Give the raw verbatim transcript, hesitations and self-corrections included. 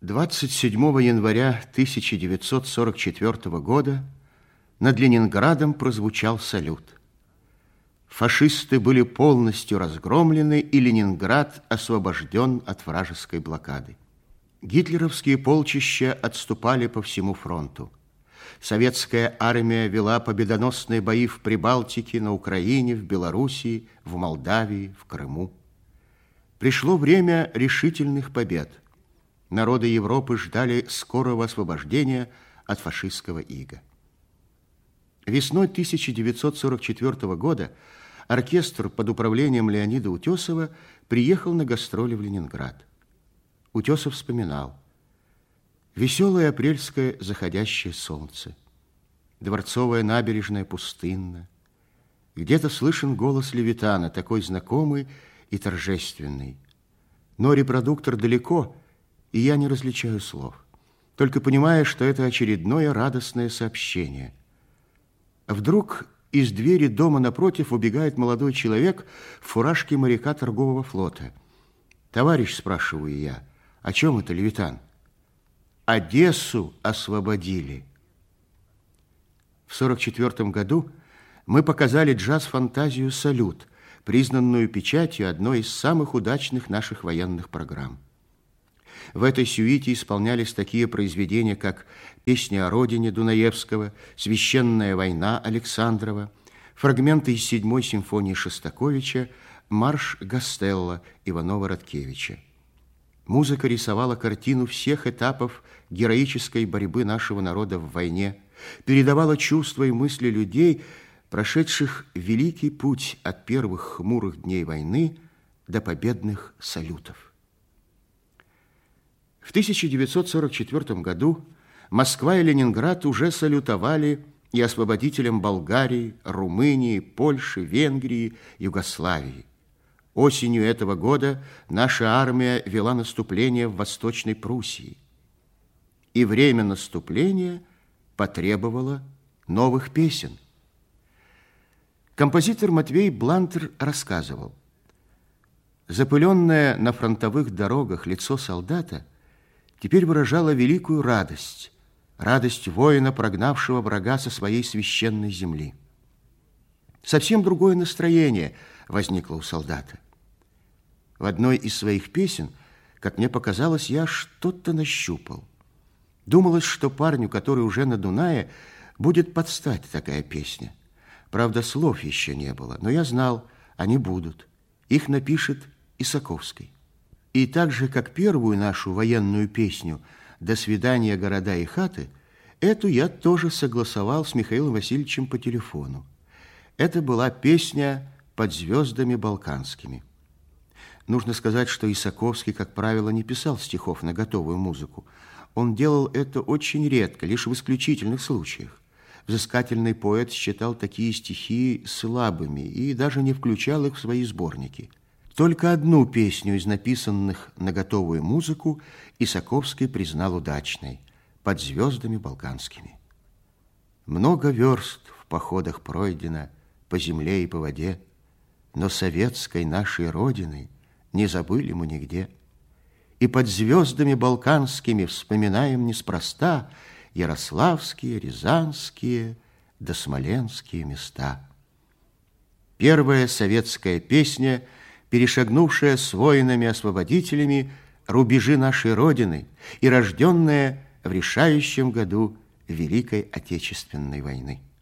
двадцать седьмого января тысяча девятьсот сорок четвёртого года над Ленинградом прозвучал салют. Фашисты были полностью разгромлены, и Ленинград освобожден от вражеской блокады. Гитлеровские полчища отступали по всему фронту. Советская армия вела победоносные бои в Прибалтике, на Украине, в Белоруссии, в Молдавии, в Крыму. Пришло время решительных побед. Народы Европы ждали скорого освобождения от фашистского ига. Весной тысяча девятьсот сорок четвёртого года оркестр под управлением Леонида Утесова приехал на гастроли в Ленинград. Утесов вспоминал: веселое апрельское заходящее солнце, Дворцовая набережная пустынна, где-то слышен голос Левитана, такой знакомый и торжественный. Но репродуктор далеко, и я не различаю слов, только понимаю, что это очередное радостное сообщение. Вдруг из двери дома напротив убегает молодой человек в фуражке моряка торгового флота. «Товарищ, — спрашиваю я, — о чем это, Левитан?» «Одессу освободили». В сорок четвёртом году мы показали джаз-фантазию «Салют», признанную печатью одной из самых удачных наших военных программ. В этой сюите исполнялись такие произведения, как «Песня о родине» Дунаевского, «Священная война» Александрова, фрагменты из седьмой симфонии Шостаковича, марш Гастелло Иванова-Радкевича. Музыка рисовала картину всех этапов героической борьбы нашего народа в войне, передавала чувства и мысли людей, прошедших великий путь от первых хмурых дней войны до победных салютов. В тысяча девятьсот сорок четвёртом году Москва и Ленинград уже салютовали и освободителям Болгарии, Румынии, Польши, Венгрии, Югославии. Осенью этого года наша армия вела наступление в Восточной Пруссии. И время наступления потребовало новых песен. Композитор Матвей Блантер рассказывал: запыленное на фронтовых дорогах лицо солдата теперь выражало великую радость, радость воина, прогнавшего врага со своей священной земли. Совсем другое настроение возникло у солдата. В одной из своих песен, как мне показалось, я что-то нащупал. Думалось, что парню, который уже на Дунае, будет подстать такая песня. Правда, слов еще не было, но я знал, они будут. Их напишет Исаковский. И так же, как первую нашу военную песню «До свидания, города и хаты», эту я тоже согласовал с Михаилом Васильевичем по телефону. Это была песня «Под звездами балканскими». Нужно сказать, что Исаковский, как правило, не писал стихов на готовую музыку. Он делал это очень редко, лишь в исключительных случаях. Взыскательный поэт считал такие стихи слабыми и даже не включал их в свои сборники. Только одну песню из написанных на готовую музыку Исаковский признал удачной — «Под звездами балканскими». Много верст в походах пройдено по земле и по воде, но советской нашей родины не забыли мы нигде. И под звездами балканскими вспоминаем неспроста ярославские, рязанские да смоленские места. Первая советская песня, перешагнувшая с воинами-освободителями рубежи нашей Родины и рожденная в решающем году Великой Отечественной войны.